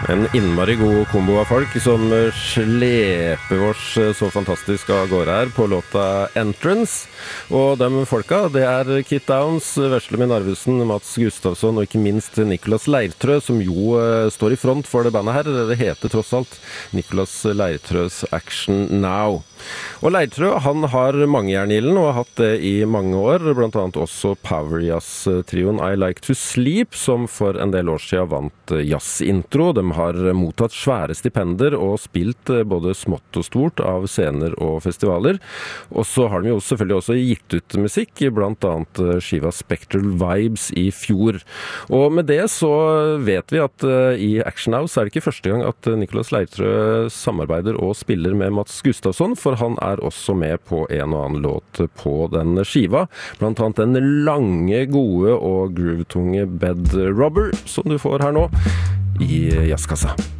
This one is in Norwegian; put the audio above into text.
En innmari god kombo av folk som sleper oss så fantastisk av gårde her på låta Entrance. Og de folka, det er Kit Downs, Vesle Narvesen, Mats Gustafsson og ikke minst Nicolas Leirtrø, som jo står i front for det bandet her. Det heter tross alt Nicolas Leirtrøs Action Now. Og Leirtrø, han har mange jern i ilden og har hatt det i mange år, blant annet også Powerjazz-trioen I Like to Sleep, som for en del år siden vant jazzintro. De har mottatt svære stipender og spilt både smått og stort av scener og festivaler. Og så har de jo selvfølgelig også gitt ut musikk, blant annet skiva Spectral Vibes i fjor. Og med det så vet vi at i Action House er det ikke første gang at Nicolas Leirtrø samarbeider og spiller med Mats Gustafsson, for han er også med på en og annen låt på den skiva. Blant annet den lange, gode og groove-tunge Bed Robber, som du får her nå i Jazzkassa.